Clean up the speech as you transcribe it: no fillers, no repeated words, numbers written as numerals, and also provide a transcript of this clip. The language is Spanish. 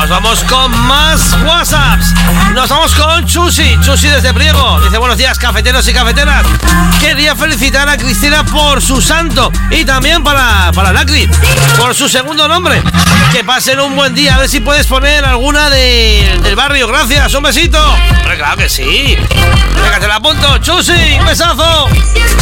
Nos vamos con más WhatsApps. Nos vamos con Chusi desde Priego. Dice: buenos días, cafeteros y cafeteras. Quería felicitar a Cristina por su santo y también para Lacri por su segundo nombre. Que pasen un buen día. A ver si puedes poner alguna del barrio. Gracias, un besito. Claro que sí. Venga, te la apunto. Chusi, un besazo.